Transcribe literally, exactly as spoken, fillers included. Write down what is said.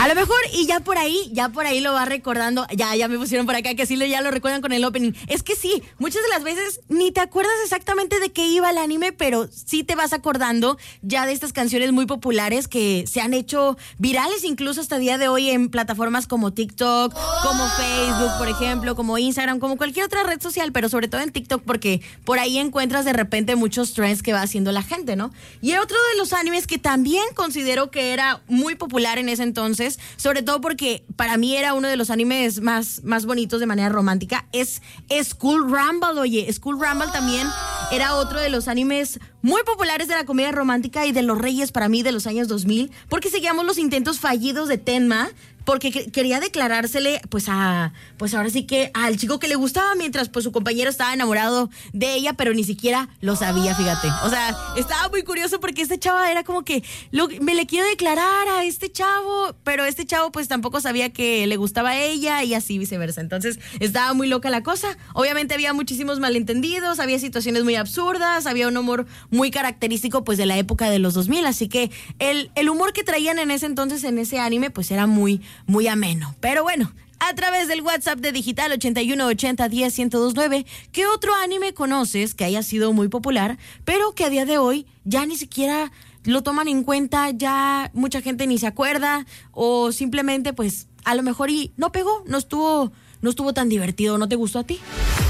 A lo mejor, y ya por ahí, ya por ahí lo va recordando. Ya, ya me pusieron por acá que sí lo- ya lo recuerdan con el opening. Es que sí, muchas de las veces ni te acuerdas exactamente de qué iba el anime, pero sí te vas acordando ya de estas canciones muy populares que se han hecho virales incluso hasta el día de hoy en plataformas como TikTok, como Facebook, por ejemplo, como Instagram, como cualquier otra red social, pero sobre todo en TikTok, porque por ahí encuentras de repente muchos trends que va haciendo la gente, ¿no? Y otro de los animes que también considero que era muy popular en ese entonces, sobre todo porque para mí era uno de los animes más, más bonitos de manera romántica, es School Rumble. Oye, School Rumble también era otro de los animes muy populares de la comedia romántica y de los reyes para mí de los años dos mil, porque seguíamos los intentos fallidos de Tenma, porque que- quería declarársele, pues a, pues ahora sí que al chico que le gustaba, mientras pues su compañero estaba enamorado de ella, pero ni siquiera lo sabía, fíjate. O sea, estaba muy curioso porque este chavo era como que lo- me le quiero declarar a este chavo, pero este chavo pues tampoco sabía que le gustaba a ella y así viceversa. Entonces estaba muy loca la cosa. Obviamente había muchísimos malentendidos, había situaciones muy absurdas, había un humor muy característico pues de la época de los dos mil, así que el, el humor que traían en ese entonces en ese anime pues era muy muy ameno. Pero bueno, a través del WhatsApp de Digital ochenta y uno ochenta diez ciento veintinueve, ¿qué otro anime conoces que haya sido muy popular, pero que a día de hoy ya ni siquiera lo toman en cuenta, ya mucha gente ni se acuerda, o simplemente pues a lo mejor y no pegó, no estuvo, no estuvo tan divertido, no te gustó a ti?